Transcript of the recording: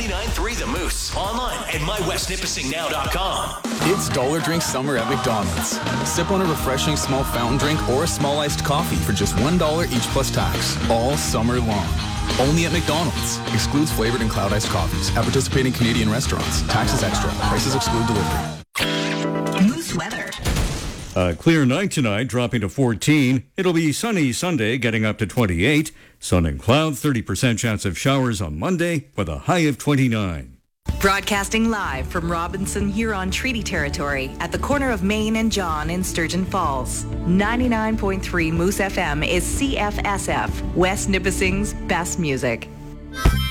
99.3 The Moose. Online at mywestnipissingnow.com. It's Dollar Drink Summer at McDonald's. Sip on a refreshing small fountain drink or a small iced coffee for just $1 each plus tax. All summer long. Only at McDonald's. Excludes flavored and cloud iced coffees. At participating Canadian restaurants. Taxes extra. Prices exclude delivery. Moose weather. A clear night tonight, dropping to 14. It'll be sunny Sunday, getting up to 28. Sun and cloud, 30% chance of showers on Monday with a high of 29. Broadcasting live from Robinson Huron Treaty Territory at the corner of Main and John in Sturgeon Falls. 99.3 Moose FM is CFSF, West Nipissing's best music.